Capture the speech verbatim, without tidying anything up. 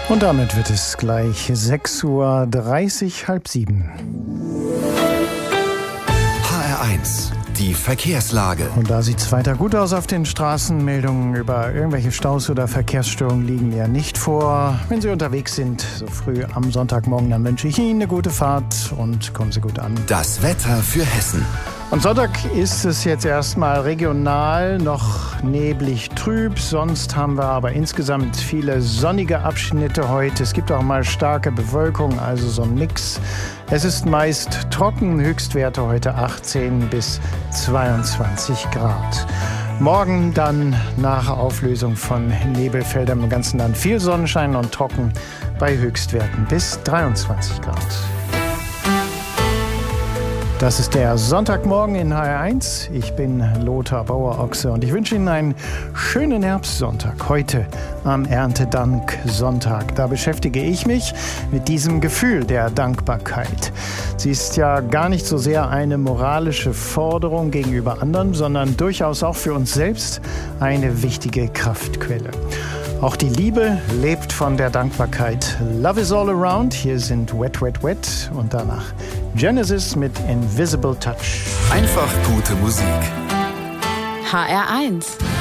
Und damit wird es gleich sechs Uhr dreißig, halb sieben. H R eins, die Verkehrslage. Und da sieht es weiter gut aus auf den Straßen. Meldungen über irgendwelche Staus oder Verkehrsstörungen liegen ja nicht vor. Wenn Sie unterwegs sind, so früh am Sonntagmorgen, dann wünsche ich Ihnen eine gute Fahrt und kommen Sie gut an. Das Wetter für Hessen. Am Sonntag ist es jetzt erstmal regional noch neblig trüb. Sonst haben wir aber insgesamt viele sonnige Abschnitte heute. Es gibt auch mal starke Bewölkung, also so ein Mix. Es ist meist trocken, Höchstwerte heute achtzehn bis zweiundzwanzig Grad. Morgen dann nach Auflösung von Nebelfeldern im ganzen Land viel Sonnenschein und trocken bei Höchstwerten bis dreiundzwanzig Grad. Das ist der Sonntagmorgen in H R eins. Ich bin Lothar Bauer-Ochse und ich wünsche Ihnen einen schönen Herbstsonntag. Heute am Erntedank-Sonntag. Da beschäftige ich mich mit diesem Gefühl der Dankbarkeit. Sie ist ja gar nicht so sehr eine moralische Forderung gegenüber anderen, sondern durchaus auch für uns selbst eine wichtige Kraftquelle. Auch die Liebe lebt von der Dankbarkeit. Love is all around. Hier sind Wet, Wet, Wet und danach Genesis mit Invisible Touch. Einfach gute Musik. H R eins.